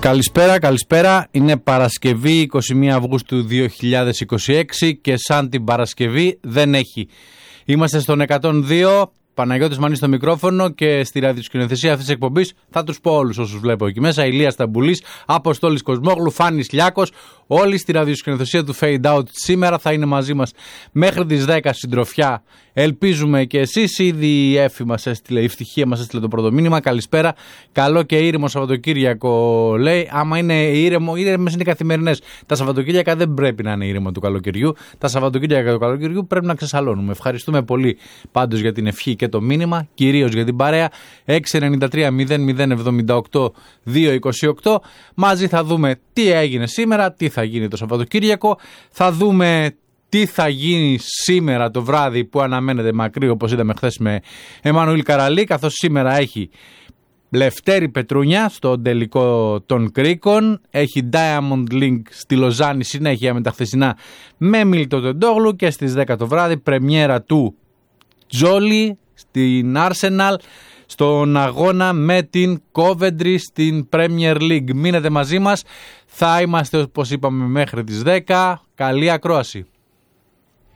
Καλησπέρα. Είναι Παρασκευή 21 Αυγούστου 2026 και σαν την Παρασκευή δεν έχει. Είμαστε στον 102, Παναγιώτης Μανής στο μικρόφωνο και στη ραδιοσκηνοθεσία αυτής της εκπομπής θα τους πω όλους όσους βλέπω εκεί μέσα. Ηλίας Σταμπουλής, Αποστόλης Κοσμόγλου, Φάνης Λιάκος, όλοι στη ραδιοσκηνοθεσία του Fade Out. Σήμερα θα είναι μαζί μας μέχρι τις 10 συντροφιά. Ελπίζουμε και εσείς. Ήδη η Εύη μας έστειλε, η Ευτυχία μας έστειλε το πρώτο μήνυμα. Καλησπέρα. Καλό και ήρεμο Σαββατοκύριακο, λέει. Άμα είναι ήρεμες είναι καθημερινές. Τα Σαββατοκύριακα δεν πρέπει να είναι ήρεμα του καλοκαιριού. Τα Σαββατοκύριακα του καλοκαιριού πρέπει να ξεσαλώνουμε. Ευχαριστούμε πολύ πάντως για την ευχή και το μήνυμα, κυρίως για την παρέα. 693-0078-228. Μαζί θα δούμε τι έγινε σήμερα, τι θα γίνει το Σαββατοκύριακο. Θα δούμε τι θα γίνει σήμερα το βράδυ που αναμένεται μακρύ, όπως είδαμε χθες με Εμμανουήλ Καραλή, καθώς σήμερα έχει Λευτέρη Πετρούνια στο τελικό των Κρίκων, έχει Diamond League στη Λοζάνη συνέχεια με τα χθεσινά με Μίλτο Τεντόγλου και στις 10 το βράδυ πρεμιέρα του Τζόλι στην Arsenal στον αγώνα με την Coventry στην Premier League. Μείνετε μαζί μας, θα είμαστε όπως είπαμε μέχρι τις 10. Καλή ακρόαση.